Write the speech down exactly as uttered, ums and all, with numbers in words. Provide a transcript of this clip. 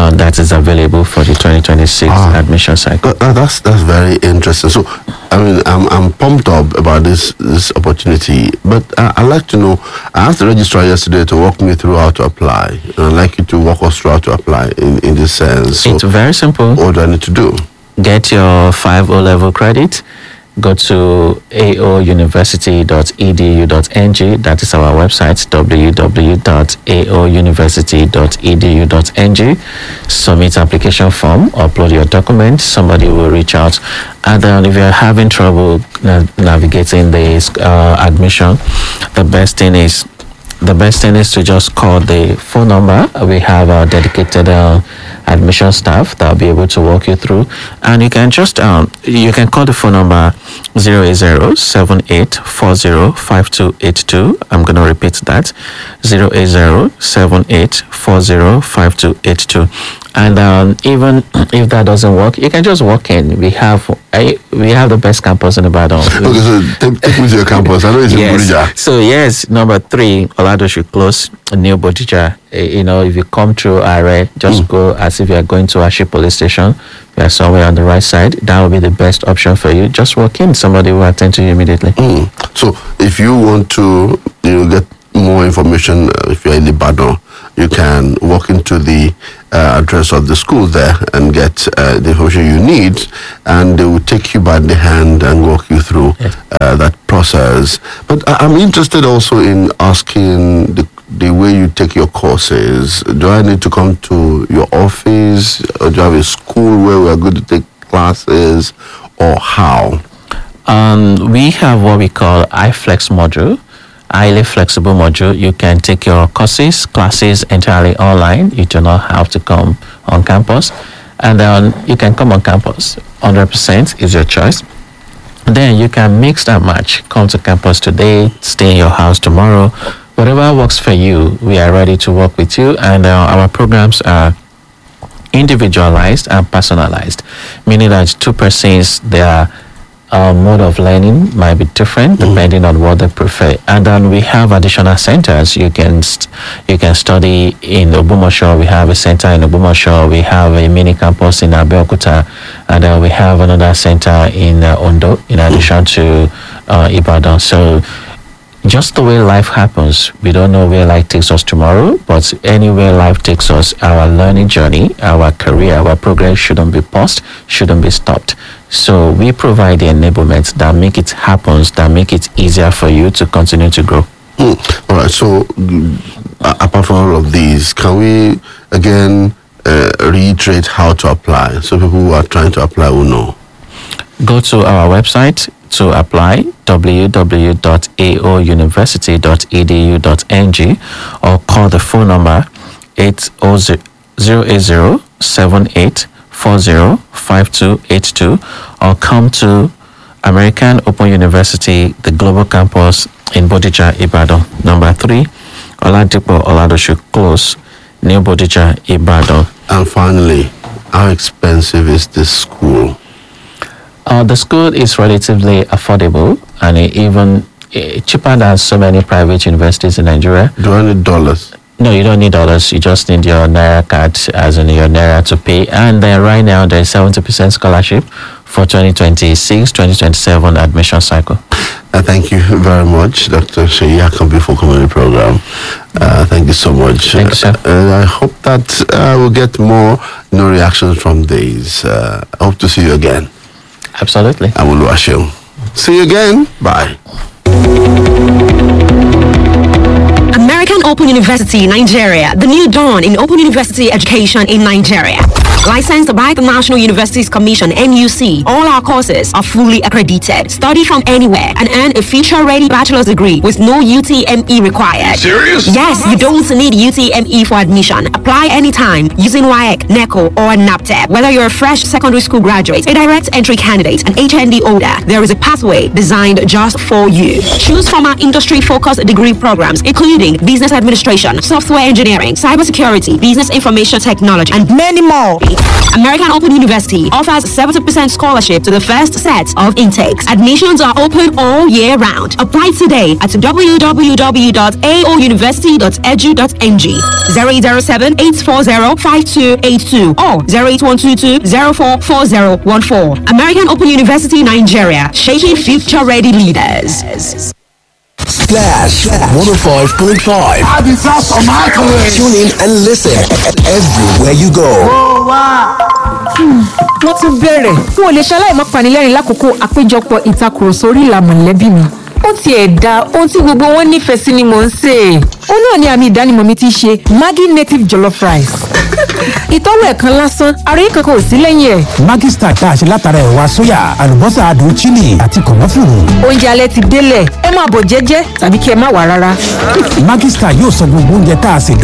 uh, that is available for the twenty twenty-six ah, admission cycle. Uh, that's that's very interesting. So, I mean, I'm I'm pumped up about this this opportunity. But uh, I'd like to know. I asked the registrar yesterday to walk me through how to apply. And I'd like you to walk us through how to apply in in this sense. So it's very simple. What do I need to do? Get your five O level credit. Go to a o university dot e d u dot n g. That is our website, w w w dot a o university dot e d u dot n g. Submit application form, upload your documents, somebody will reach out. And then if you're having trouble na- navigating this uh, admission, the best thing is the best thing is to just call the phone number. We have our dedicated uh, admission staff that will be able to walk you through, and you can just um you can call the phone number zero eight zero seven eight four zero five two eight two. I'm going to repeat that, zero eight zero seven eight four zero five two eight two. And um, even if that doesn't work, you can just walk in. We have I, we have the best campus in Ibadan. Okay, so take, take me to your campus. I know it's yes. in Bodija. So yes, number three, Oladosu Close, New Bodija. Uh, you know, if you come through Are, just mm. go as if you are going to Ashi Police Station. We are somewhere on the right side. That will be the best option for you. Just walk in. Somebody will attend to you immediately. Mm. So if you want to, you know, get more information, uh, if you're in Ibadan, you can walk into the uh, address of the school there and get uh, the information you need, and they will take you by the hand and walk you through yes. uh, that process. But I- I'm interested also in asking the the way you take your courses. Do I need to come to your office, or do you have a school where we are going to take classes, or how? Um, we have what we call iFlex module. Highly flexible module. You can take your courses, classes entirely online. You do not have to come on campus. And then you can come on campus. one hundred percent is your choice. Then you can mix and match. Come to campus today, stay in your house tomorrow. Whatever works for you, we are ready to work with you. And uh, our programs are individualized and personalized, meaning that two persons, they are Our mode of learning might be different depending mm. on what they prefer. And then we have additional centers. You can st- you can study in Ogbomosho. We have a center in Ogbomosho. We have a mini campus in Abeokuta, and then we have another center in uh, Ondo, in addition mm. to uh, Ibadan. So just the way life happens, we don't know where life takes us tomorrow, but anywhere life takes us, our learning journey, our career, our progress shouldn't be paused, shouldn't be stopped. So we provide the enablement that make it happen, that make it easier for you to continue to grow. Mm. All right. So uh, apart from all of these, can we again uh, reiterate how to apply, so people who are trying to apply will know? Go to our website to apply, w w w dot a o university dot e d u dot n g, or call the phone number eight zero eight zero seven eight four zero five two eight two, or come to American Open University, the global campus in Bodija, Ibadan. Number three, Oladipo Oladosu Close, New Bodija, Ibadan. And finally, how expensive is this school? Uh, the school is relatively affordable, and it even uh, cheaper than so many private universities in Nigeria. Do I need dollars? No, you don't need dollars. You just need your Naira card, as in your Naira, to pay. And then right now, there's seventy percent scholarship for twenty twenty-six twenty twenty-seven admission cycle. Uh, thank you very much, Doctor Seyi Akanbi, for coming on the program. Uh, thank you so much. Thank you, sir. Uh, I hope that uh, we'll get more you know, reactions from these. Uh, I hope to see you again. Absolutely. I will wash you. See you again. Bye. American Open University, Nigeria, the new dawn in open university education in Nigeria. Licensed by the National Universities Commission, N U C, all our courses are fully accredited. Study from anywhere and earn a future-ready bachelor's degree with no U T M E required. Serious? Yes, you don't need U T M E for admission. Apply anytime using W A E C, NECO, or NAPTEP. Whether you're a fresh secondary school graduate, a direct entry candidate, an H N D holder, there is a pathway designed just for you. Choose from our industry-focused degree programs, including business administration, software engineering, cybersecurity, business information technology, and many more. American Open University offers seventy percent scholarship to the first set of intakes. Admissions are open all year round. Apply today at w w w dot a o university dot e d u dot n g, zero eight zero seven, eight four zero, five two eight two or zero eight one two two, zero four four zero one four. American Open University Nigeria, shaping future-ready leaders. Splash one oh five point five. Tune in and listen everywhere you go. Wọ́n tún bẹ̀rẹ̀ wọn ò lè ṣaláì má panilẹ́rìn lákòókò àpéjọpọ̀ ìtakùrọ̀sọ orí ìlà mọ̀lẹ́bí mi. Ó tiẹ̀ da ohun tí gbogbo wọn nífẹ̀ẹ́ sí ni mò ń sè. Ó náà ni àmì ìdánimọ̀ mi ti ṣe Maggi native jollof rice. Ìtọ́wò ẹ̀kan lásán àròyé kankan ò sí lẹ́yìn ẹ̀. Maggi Star tá a ṣe látara ẹ̀wà sóyà àlùbọ́sà adùn chili àti kànáfùrù. Oúnjẹ alẹ́ ti délẹ̀ ẹ máa bọ̀ jẹ́jẹ́ tàbí kí ẹ má wá rárá. Maggi Star yóò sọ gbogbo oúnjẹ tá a ṣe